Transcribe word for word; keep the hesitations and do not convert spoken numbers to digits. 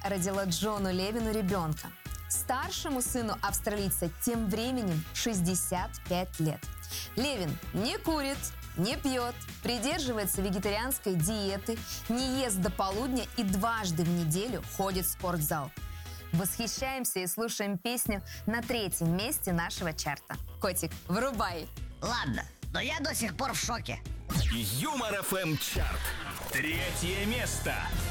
родила Джону Левину ребенка. Старшему сыну австралийца тем временем шестьдесят пять лет. Левин не курит, не пьет, придерживается вегетарианской диеты, не ест до полудня и дважды в неделю ходит в спортзал. Восхищаемся и слушаем песню на третьем месте нашего чарта. Котик, врубай! Ладно, но я до сих пор в шоке. Юмор эф эм чарт. Третье место.